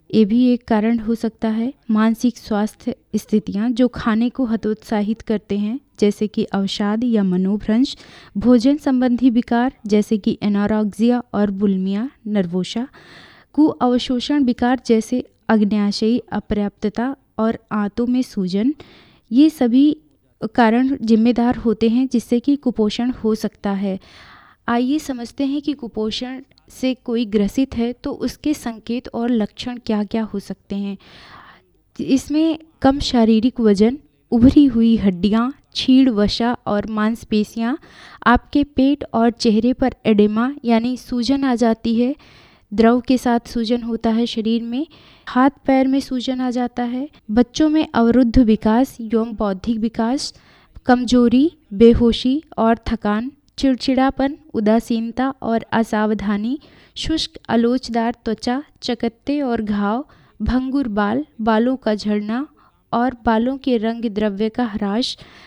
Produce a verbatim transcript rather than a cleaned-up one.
ये भी एक कारण हो सकता है। मानसिक स्वास्थ्य स्थितियाँ जो खाने को हतोत्साहित करते हैं, जैसे कि अवसाद या मनोभ्रंश। भोजन संबंधी विकार जैसे कि एनोरेक्सिया और बुलिमिया नर्वोसा। कुअवशोषण विकार जैसे अग्न्याशयी अपर्याप्तता और आंतों में सूजन। ये सभी कारण जिम्मेदार होते हैं जिससे कि कुपोषण हो सकता है। आइए समझते हैं कि कुपोषण से कोई ग्रसित है तो उसके संकेत और लक्षण क्या क्या हो सकते हैं। इसमें कम शारीरिक वजन, उभरी हुई हड्डियाँ, छीड़ वसा और मांसपेशियाँ। आपके पेट और चेहरे पर एडेमा यानी सूजन आ जाती है। द्रव के साथ सूजन होता है शरीर में। हाथ पैर में सूजन आ जाता है। बच्चों में अवरुद्ध विकास एवं बौद्धिक विकास, कमजोरी, बेहोशी और थकान, चिड़चिड़ापन, उदासीनता और असावधानी, शुष्क आलोचदार त्वचा, चकत्ते और घाव, भंगुर बाल, बालों का झड़ना और बालों के रंग द्रव्य का ह्रास,